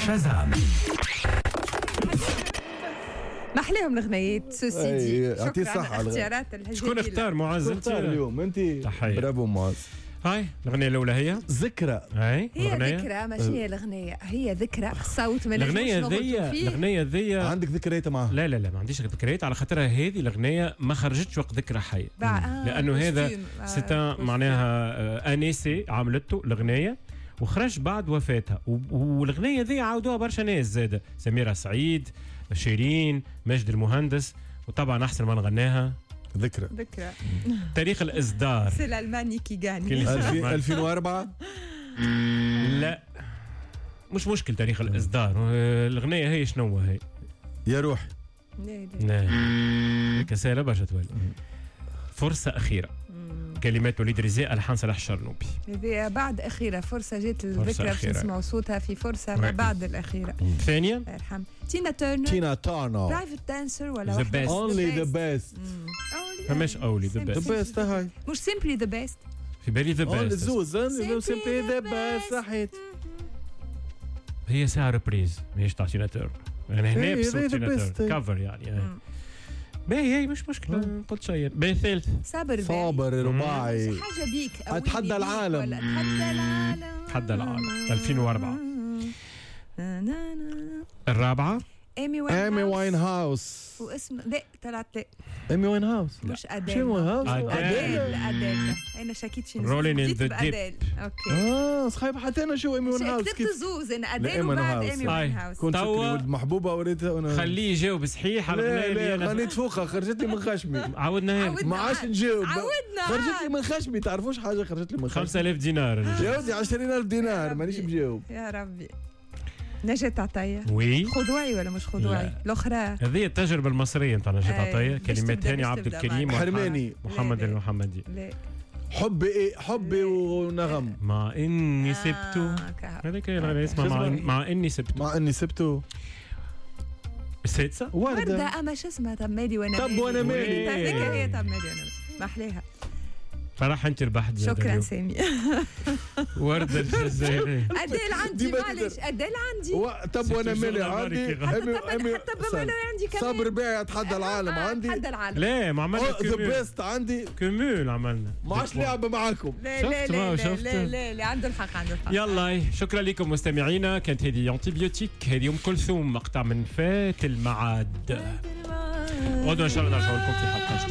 شازام. محليهم الغنيات سوسيدي. يعطيه شكرا الصحة. على الاختيارات الجميلة. شكون اختار معز؟ انت اليوم انت. تحية. برافو معز. هاي الاغنيه الاولى هي ذكرى. هاي هي الأغنية. ذكرى ماشي هي الأغنية، هي ذكرى صوت من الاغنيه ذي عندك ذكريات معها؟ لا ما عنديش ذكريات على خاطرها. هذه الاغنيه ما خرجتش وقت ذكرى حي، لانه هذا ستا معناها انيسي عملته الاغنيه وخرج بعد وفاتها. والاغنيه ذي عاودوها برشا ناس زاده، سميرة سعيد، شيرين، مجد المهندس، وطبعا احسن ما نغناها ذكرى. تاريخ الاصدار سي الألماني كي غاني 2004. لا مش مشكل تاريخ الاصدار. الاغنيه هي شنو هي؟ يا روحي. لا كسالة برشا تولي. فرصة أخيرة. كلمات وليد رزاق، ألحان صلاح الشرنوبي. هذه بعد أخيرة، فرصة جات الذكرى باش نسمعوا صوتها في فرصة ما بعد الأخيرة. ثانية الله يرحم تينا تيرنر. برايفت دانسر ولا The best. Only the best. فماش أولي the The best. best هاي. مش simply the best. في بالي the Only best. زوز. Simply the best. صحيت. هي ساعة ريبريز ماهيش تاع تينا تيرنر. يعني هنا بصوت تينا تيرنر كفر يعني. باهي هي مش مشكلة قلت شيء. باهي ثالث صابر رباعي. حاجة بيك أتحدى العالم. تحدى العالم 2004. الرابعة ايمي واين هاوس. واسم لا طلعت لا ايمي واين هاوس. مش أديل. شنو هاوس؟ أديل. أنا شكيت شنو Rolling in the deep. أوكي. صحيح حتى أنا شو ايمي واين هاوس كتبت زوز أنا لا، أديل إيمي وبعد واين ايمي هاوس. واين هاوس. كنت شكلي توا ولد محبوبة وريتها أنا. خليه يجاوب صحيح على الأغنية لا غنيت فوقها خرجت لي من خشمي. عودنا ما عادش نجاوب. عودنا. خرجت لي من خشمي. تعرفوش حاجة خرجت لي من خشمي. 5000 دينار. يا ودي 20,000 دينار مانيش مجاوب. يا ربي. نجاة عطية. وي خضوعي ولا مش خضوعي؟ الأخرى. هذه التجربة المصرية نتاع نجاة عطية. كلمات هاني عبد الكريم حرماني محمد المحمدي. لا حبي إيه حبي ونغم. مع إني سبته. هذيك هي الأغنية اسمها مع إني سبته. مع إني سبته. السادسة وردة. أما شو اسمها طب مالي وأنا طب وأنا مالي. هذيك هي طب مالي وأنا مالي. ما أحلاها. فرح أنت ربحت. شكرا سامي. وردة الجزائرية. أديل عندي معلش أديل عندي. طب وأنا مالي عندي. حتى بمانا عندي كمان. صابر بيع أتحدى العالم عندي. أتحدى العالم. لا ما عملنا ذا بيست عندي. كمول عملنا. ما عادش لعبة معاكم. لا عنده الحق يلا شكرا لكم مستمعينا. كانت هذه أنتيبيوتيك. هذه أم كلثوم مقطع من فات المعاد. غدوة إن شاء الله نرجع لكم في حلقة